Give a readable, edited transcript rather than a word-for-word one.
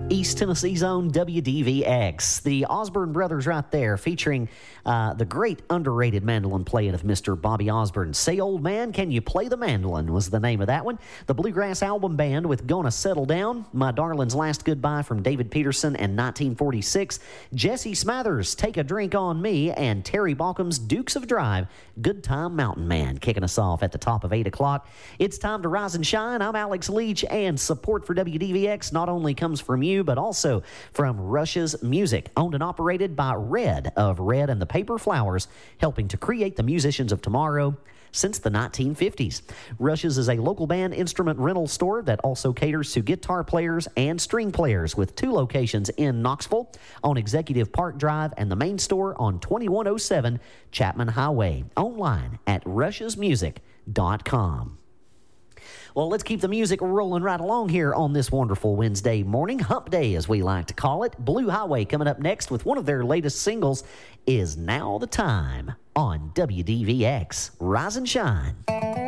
East Tennessee's own WDVX. The Osborne brothers right there featuring the great underrated mandolin playing of Mr. Bobby Osborne. Say, Old Man, Can You Play the Mandolin was the name of that one. The Bluegrass Album Band with Gonna Settle Down, My Darling's Last Goodbye from David Peterson and 1946, Jesse Smathers, Take a Drink on Me, and Terry Balcom's Dukes of Drive, Good Time Mountain Man, kicking us off at the top of 8 o'clock. It's time to rise and shine. I'm Alex Leach, and support for WDVX not only comes from you, but also from Rush's Music, owned and operated by Red of Red and the Paper Flowers, helping to create the musicians of tomorrow since the 1950s. Rush's is a local band instrument rental store that also caters to guitar players and string players, with 2 locations in Knoxville on Executive Park Drive and the main store on 2107 Chapman Highway. Online at rushesmusic.com. Well, let's keep the music rolling right along here on this wonderful Wednesday morning. Hump Day, as we like to call it. Blue Highway coming up next with one of their latest singles, Is Now the Time, on WDVX. Rise and shine.